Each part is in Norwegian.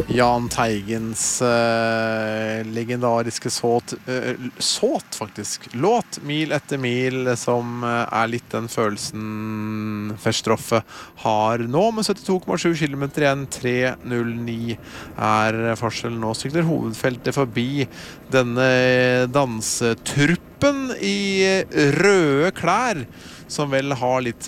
Jahn Teigens legendariske såt faktisk, låt Mil etter mil, som litt den følelsen Verstroffe har nå, med 72,7 kilometer igjen, 3.09 forskjellen nå. Sykler hovedfeltet forbi denne dansetruppen i røde klær, som vel har litt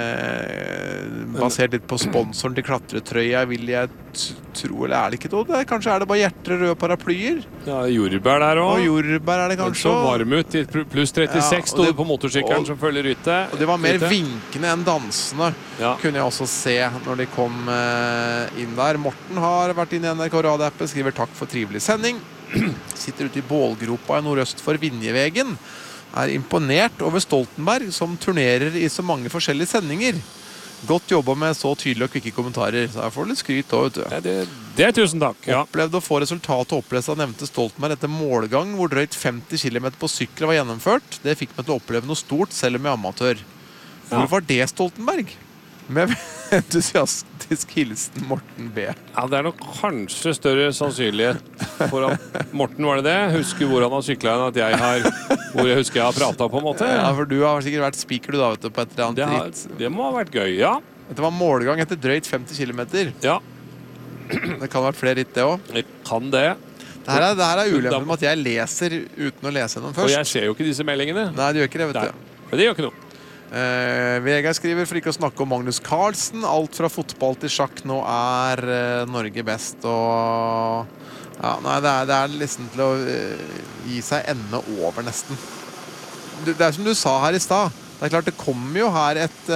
med basert litt på sponsoren til klatretrøya, vil jeg tro, eller det ikke det? Kanskje det bare hjerter røde paraplyer? Ja, jordbær der også. Og jordbær det kanskje. Så varm ut, pluss 36 stod på motorsykkelen som følger ryttet. Og det var mer vinkende enn dansende, kunne jeg også se når de kom inn der. Morten har vært inn i NRK Radio-appen, skriver takk for trivelig sending. Sitter ute i bålgropa i nordøst for Vinjevegen. Imponert over Stoltenberg, som turnerer i så mange forskjellige sendinger. Godt jobbet med så tydelige og kvikke kommentarer. Så jeg får litt skryt også, vet du. Det tusen takk. Opplevde å få resultatet opplest av nevnte Stoltenberg etter målgang, hvor drøyt 50 km på sykkel var gjennomført. Det fikk meg til å oppleve noe stort, selv om jeg er amatør. Hvor var det, Stoltenberg? Med entusiastisk hilsen Morten B. Ja, det nok kanskje større sannsynlighet for at Morten var det. Husker hvor han har syklet enn at jeg har, hvor jeg husker jeg har pratet på en måte. Ja, for du har sikkert vært speaker du da, vet du, på et eller annet ritt. Det må ha vært gøy, ja. Det var målgang etter drøyt 50 kilometer. Ja. Det kan ha vært flere ritt det også. Det kan det. Det her ulempen med at jeg leser uten å lese noen først. Og jeg ser jo ikke disse meldingene. Nei, det gjør ikke det, vet du. Men det gjør ikke noe. Vegard skriver, for ikke å snakke om Magnus Carlsen, alt fra fotball til sjakk, nå Norge best, og ja, nei, det liksom til å gi seg ende over nesten. Det som du sa her i sted, det klart det kommer jo her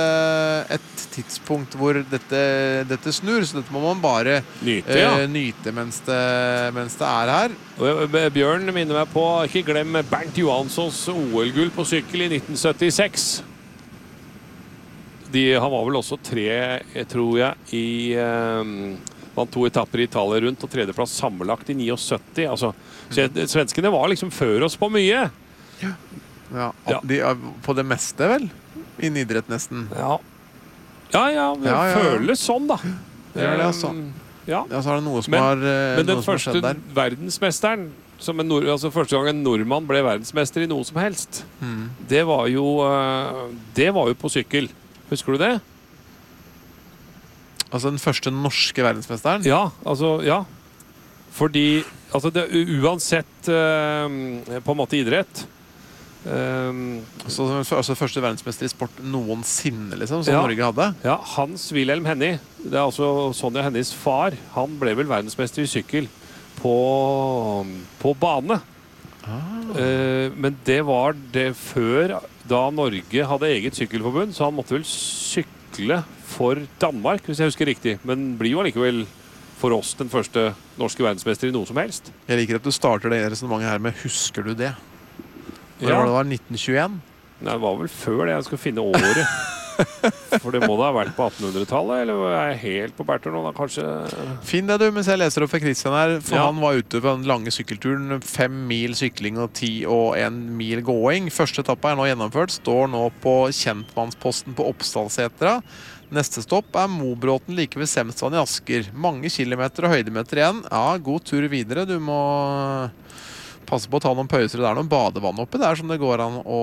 et tidspunkt hvor dette snur, så dette må man bare nyte mens det her. Og Bjørn minner meg på, ikke glem Bernt Johanssons OL-gull på sykkel i 1976. Han var vel også tror jeg, vant 2 etapper i Italia rundt og tredjeplass sammenlagt i 79. Altså, svenskene var liksom før oss på mye. Ja, på det meste vel? Innen idrett nesten. Ja, det føles sånn da. Det gjør det altså. Ja, så det noe som har men den første verdensmesteren, første gang en nordmann ble verdensmester i noe som helst, det var jo på sykkel. Husker du det? Altså den første norske verdensmesteren? Ja, fordi det uansett på en måte idrett. Altså første verdensmester i sport noensinne, liksom, som Norge hadde? Ja, Hans Wilhelm Henny, det altså Sonja Hennys far, han ble vel verdensmester i sykkel på bane. Men det var det før, da Norge hadde eget sykkelforbund, så han måtte vel sykle for Danmark, hvis jeg husker riktig. Men blir jo allikevel for oss den første norske verdensmester i noe som helst. Jeg liker at du starter det resonemanget her med «Husker du det?» Når det var 1921? Nei, det var vel før det. Jeg skal finne året. For det må da ha vært på 1800-tallet, eller er jeg helt på Berter nå da, kanskje? Finn det du, mens jeg leser opp for Christian her, for han var ute på den lange sykkelturen, 5 mil sykling og 10 og 1 mil gåing. Første etappe nå gjennomført, står nå på kjentmannsposten på Oppsdalsetra. Neste stopp Mobråten like ved Semsvann i Asker. Mange kilometer og høydemeter igjen. Ja, god tur videre. Du må passe på å ta noen pauser. Det noen badevann oppi der som det går an å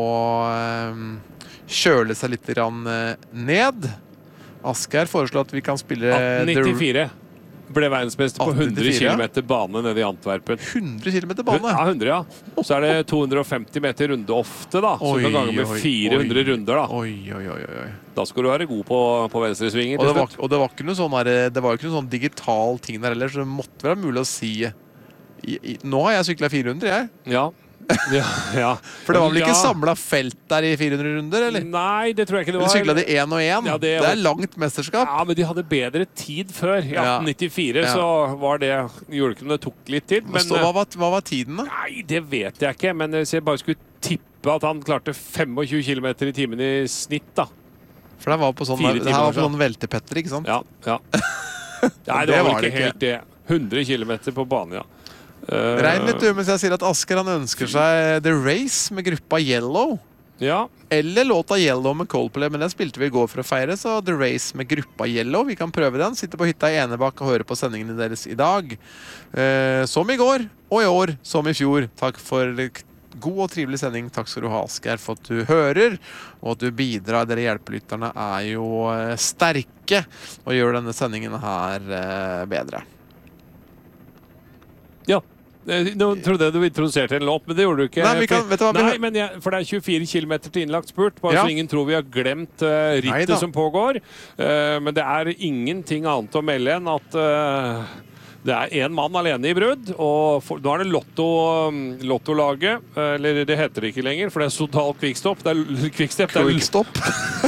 kjøle seg litt ned. Asker foreslår at vi kan spille 1894 ble verdensmester på 100 km bane nede i Antwerpen. 100 km bane? Ja, 100, ja. Så det 250 meter runde ofte, da. Så du kan gange med 400 runder, da. Oi. Da skal du være god på venstresvinger. Og det var ikke noe sånn digital ting der heller, så det måtte være mulig å si nå har jeg syklet 400, jeg. Ja. For det var vel ikke samlet felt der i 400 runder, eller? Nei, det tror jeg ikke det var. Eller syklet de 1 og 1? Ja, det langt mesterskap. Ja, men de hadde bedre tid før. I 1894 så var det, gjorde ikke noe, det tok litt tid. Men, hva var tiden da? Nei, det vet jeg ikke, men jeg bare skulle tippe at han klarte 25 km i timen i snitt, da. For det var på sånn veltepetter, ikke sant? Ja. Nei, det var ikke helt det. 100 km på bane, ja. Regn litt, mens jeg sier at Asker han ønsker seg The Race med gruppa Yellow. Ja. Eller låta Yellow med Coldplay, men den spilte vi I går for å feire, så The Race med gruppa Yellow. Vi kan prøve den. Sitte på hytta I Enebakk og høre på sendingene deres I dag. Som I går, og I år, som I fjor. Takk for god og trivelig sending. Takk skal du ha, Asgeir, for at du hører, og at du bidrar. Dere hjelpelytterne jo sterke, og gjør denne sendingen her bedre. Ja. Nå trodde jeg du introduserte en låt, men det gjorde du ikke. Nei, vet du hva, Nei, men for det 24 kilometer til innlagt spurt, bare så ingen tror vi har glemt rittet som pågår. Men det ingenting annet å melde enn at det en mann alene I brudd, og nå det lottolaget, eller det heter det ikke lenger, for det Sodal Quickstop. Det Quickstep. Quickstop.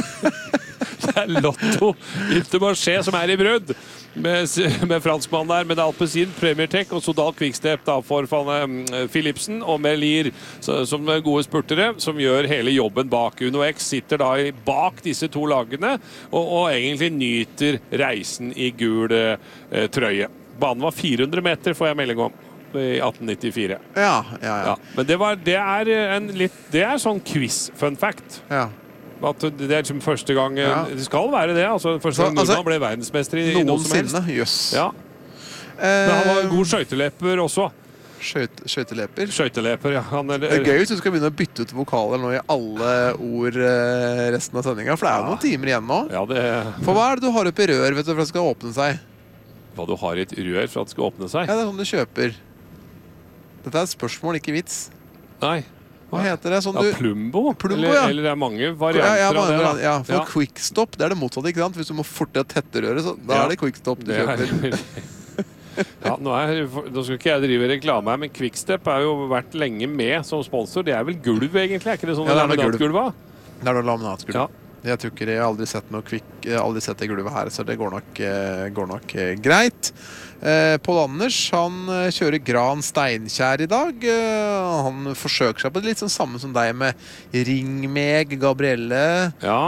Det Lotto Intermarché som I brudd. Med franskmann der, med Alpecin, Premier Tech og Sodal Quickstep da, for Philipsen og Merlier som gode spurtere, som gjør hele jobben bak. Uno X sitter da bak disse to lagene og egentlig nyter reisen I gul trøye. Banen var 400 meter, får jeg melding om, I 1894. Ja. Men det sånn quiz, fun fact. Ja. At det liksom første gang det skal være det, altså første gang nordmann ble verdensmester I noe som helst. Noensinne, jøss. Ja. Men han var en god skøyteleper også. Skøyteleper? Skøyteleper, ja. Det gøy hvis du skal begynne å bytte ut vokaler nå I alle ord resten av sendingen, for det jo noen timer igjen nå. Ja, For hva det du har oppi rør, vet du, for at det skal åpne seg? Hva du har I et rør for at det skal åpne seg? Ja, det sånn du kjøper. Dette et spørsmål, ikke vits. Nei. Hva heter det? Sånn Plumbo? Ja. Eller det mange varianter av det. Ja, for Quickstop, det det motsatte, ikke sant? Hvis du må fortere tette røret, så da det Quickstop du kjøper. Ja, nå skal ikke jeg drive reklame her, men Quickstep jo vært lenge med som sponsor. Det vel gulv, egentlig? Ikke det sånn laminatgulv? Det noe laminatgulv. Ja. Jeg tror ikke jeg har aldri sett noe aldri sett det gulvet her, så det går nok greit. Pål Anders, han kjører Gran Steinkjær I dag. Han forsøker seg på det litt sånn samme som deg med Ringmeg, Gabrielle. Ja.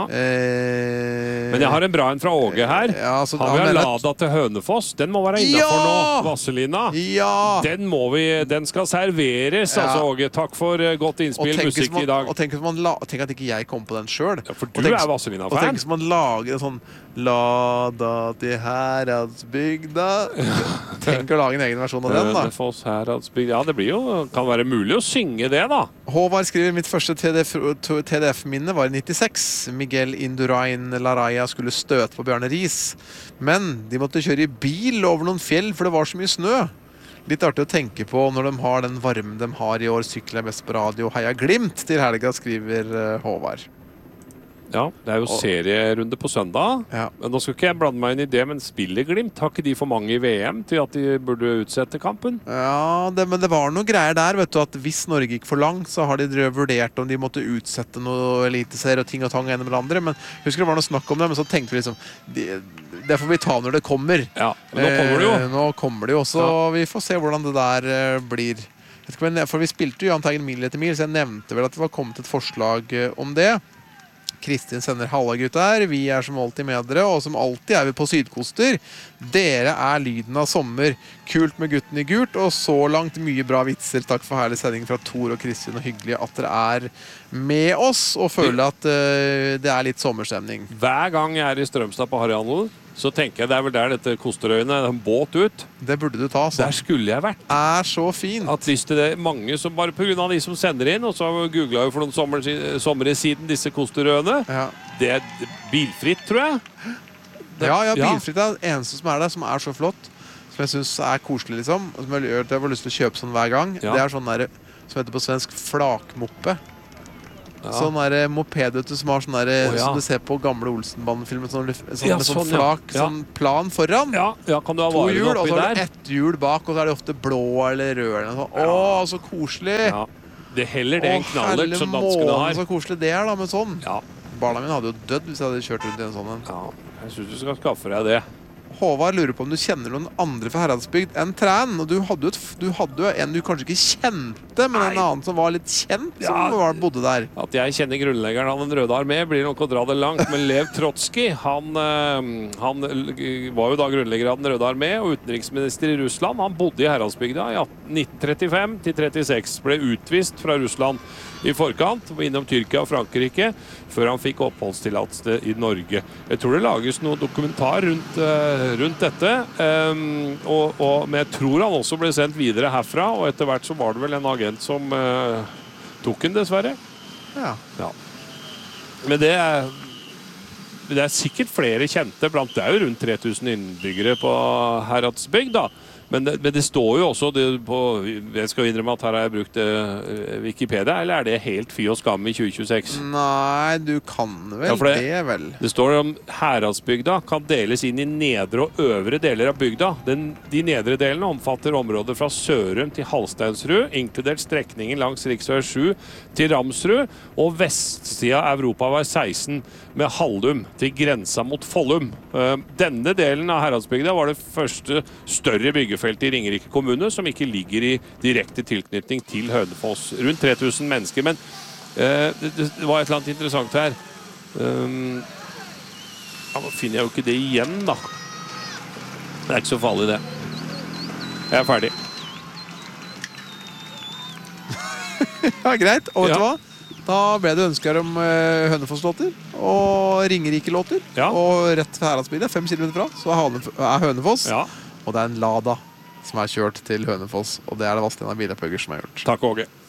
Men jeg har en bra en fra Åge her. Ja, altså, han vil ha Lada til Hønefoss. Den må være innenfor nå, Vasselina. Ja! Den skal serveres, altså Åge. Takk for godt innspill, musikk I dag. Og tenk at ikke jeg kom på den selv. Ja, for du Vasselina-fan. Og tenk hvis man lager en sånn Lada til Heradsbygda. Tenk å lage en egen versjon av den, da. Hønefoss, Heradsbygda. Ja, det kan være mulig å synge det, da. Håvard skriver, mitt første TDF-minne var I 96. Miguel Indurain Laraya skulle støte på Bjarne Ries. Men de måtte kjøre I bil over noen fjell, for det var så mye snø. Litt artig å tenke på når de har den varmen de har I år. Sykler best på radio. Heia Glimt til helga, skriver Håvard. Ja, det jo serierunde på søndag. Ja. Men nå skal ikke jeg blande meg inn I det, men spiller Glimt? Har ikke de for mange I VM til at de burde utsette kampen? Ja, men det var noen greier der, vet du, at hvis Norge gikk for langt, så har de vurdert om de måtte utsette noe eliteserie og ting og tang en med andre, men husker det var noe snakk om det, men så tenkte vi liksom, det får vi ta når det kommer. Ja, men nå kommer det jo. Nå kommer det jo også, vi får se hvordan det der blir. For vi spilte jo Jahn Teigen mil etter mil, så jeg nevnte vel at det var kommet et forslag om det. Kristin sender halla gutter, vi som alltid med dere, og som alltid vi på Sydkoster. Dere lyden av sommer, kult med gutten I gult, og så langt mye bra vitser. Takk for herlig sending fra Tor og Kristin, og hyggelig at dere med oss, og føler at det litt sommerstemning. Hver gang jeg I Strømstad på Harryhandel, så tenker jeg det vel der dette Kosterøyene, en båt ut. Det burde du ta, så. Der skulle jeg vært. Så fint. At lyst til det, mange som bare på grunn av de som sender inn, og så googlet jeg jo for noen sommer siden disse Kosterøyene. Ja. Det bilfritt, tror jeg. Ja, bilfritt det eneste som der, som så flott, som jeg synes koselig, liksom, og som jeg har lyst til å kjøpe sånn hver gang. Ja. Det sånn der, som heter på svensk, flakmoppe. Ja. Sånn der moped, som har sånn der, som du ser på gamle Olsenbanden-filmen, sånn flak, sånn plan foran. Ja, kan du ha varene oppi der? 2 hjul, og så det ett hjul bak, og så det ofte blå eller rød eller noe sånt. Så koselig! Ja. Det heller det en knallert som danskene har. Så koselig det da, med sånn. Ja. Barna mine hadde jo dødd hvis jeg hadde kjørt rundt I en sånn. Ja, jeg synes du skal skaffe deg det. Håvard lurer på om du kjenner noen andre fra Heradsbygd enn Træn, og du hadde jo en du kanskje ikke kjente, men en annen som var litt kjent, som bodde der. At jeg kjenner grunnleggeren av Den røde armé blir nok å dra det langt, men Lev Trotsky, han var jo da grunnlegger av Den røde armé og utenriksminister I Russland. Han bodde I Heradsbygda I 1935 til 36 ble utvist fra Russland i forkant, var innom Tyrkia og Frankrike, før han fikk oppholdstillatelse i Norge. Jeg tror det lages noe dokumentar rundt dette, men jeg tror han også ble sendt videre herfra, og etter hvert så var det vel en agent som tok den, dessverre. Ja. Ja. Men det er sikkert flere kjente, blant det er jo rundt 3000 innbyggere på Heradsbygd da. Men det står jo også jeg skal innrømme at her har jeg brukt Wikipedia, eller er det helt fy og skam i 2026? Nei, du kan vel det vel. Det står om Heradsbygda kan deles inn i nedre og øvre deler av bygda. De nedre delene omfatter områder fra Sørum til Halsteinsrud, inkludert strekningen langs riksvei 7 til Ramsrud, og vestsida av Europavei 16 med Hallum til grensa mot Follum. Denne delen av Heradsbygda var det første større byggefeltet i Ringerike kommune, som ikke ligger i direkte tilknytning til Hønefoss. Rundt 3000 mennesker, men det var et eller annet interessant her. Ja, nå finner jeg jo ikke det igjen, da. Det er ikke så farlig, det. Jeg er ferdig. Ja, greit. Og vet du hva? Da ble det ønsker om Hønefoss-låter og Ringerike-låter. Ja. Og rett ved Heradsbygda, 5 kilometer fra, så er Hønefoss. Ja. Og det er en Lada som er kjørt til Hønefoss. Og det er det Vazelina Bilopphøggers som har gjort. Takk, Åge.